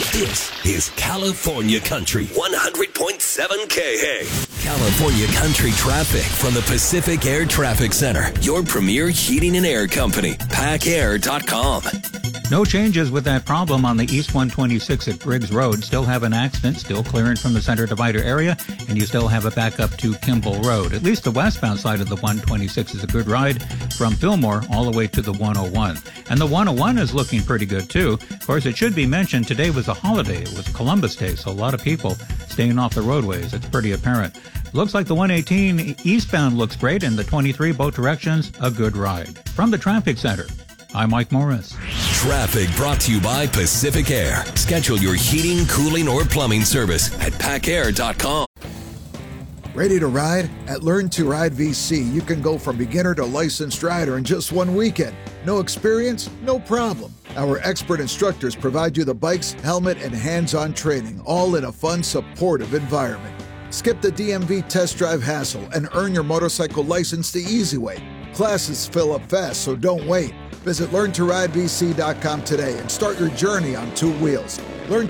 This is California Country 100.7 KH. California Country traffic from the Pacific Air Traffic Center. Your premier heating and air company. PackAir.com. No changes with that problem on the East 126 at Briggs Road. Still have an accident, still clearing from the center divider area, and you still have a backup to Kimball Road. At least the westbound side of the 126 is a good ride from Fillmore all the way to the 101. And the 101 is looking pretty good too. Of course, it should be mentioned today was a holiday. It was Columbus Day, so a lot of people staying off the roadways. It's pretty apparent. Looks like the 118 eastbound looks great, and the 23 both directions, a good ride. From the traffic center, I'm Mike Morris. Traffic brought to you by Pacific Air. Schedule your heating, cooling, or plumbing service at PackAir.com. Ready to ride? At Learn to Ride VC, you can go from beginner to licensed rider in just one weekend. No experience? No problem. Our expert instructors provide you the bikes, helmet, and hands-on training, all in a fun, supportive environment. Skip the DMV test drive hassle and earn your motorcycle license the easy way. Classes fill up fast, so don't wait. Visit LearnToRideVC.com today and start your journey on two wheels. Learn